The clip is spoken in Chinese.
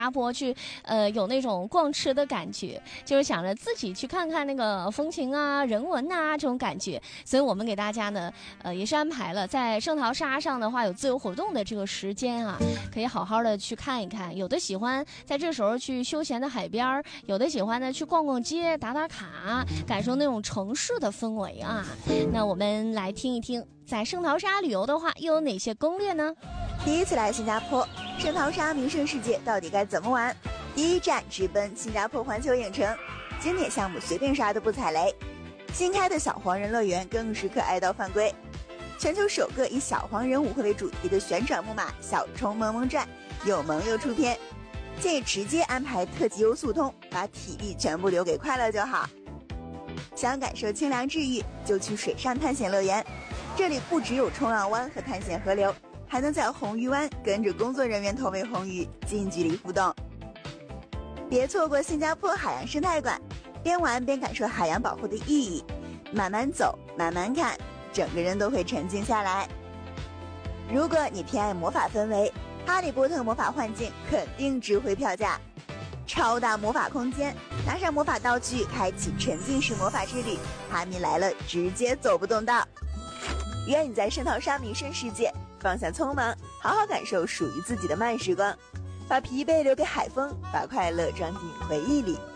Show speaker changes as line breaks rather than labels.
坡去，有那种逛吃的感觉，就是想着自己去看看那个风情啊、人文啊这种感觉。所以我们给大家呢，也是安排了在圣淘沙上的话有自由活动的这个时间啊，可以好好的去看一看。有的喜欢在这时候去休闲的海边，有的喜欢呢去逛逛街、打打卡，感受那种城市的氛围啊。那我们来听一听，在圣淘沙旅游的话又有哪些攻略呢？
第一次来新加坡，圣淘沙名胜世界到底该怎么玩？第一站直奔新加坡环球影城，经典项目随便刷都不踩雷。新开的小黄人乐园更是可爱到犯规。全球首个以小黄人舞会为主题的旋转木马小虫萌萌转，又萌又出片。建议直接安排特级优速通，把体力全部留给快乐就好。想感受清凉治愈，就去水上探险乐园。这里不只有冲浪湾和探险河流，还能在红鱼湾跟着工作人员投喂红鱼，近距离互动。别错过新加坡海洋生态馆，边玩边感受海洋保护的意义，慢慢走，慢慢看，整个人都会沉静下来。如果你偏爱魔法氛围，哈利波特魔法幻境肯定值回票价。超大魔法空间，拿上魔法道具，开启沉浸式魔法之旅，哈密来了直接走不动道。愿你在圣淘沙名胜世界放下匆忙，好好感受属于自己的慢时光，把疲惫留给海风，把快乐装进回忆里。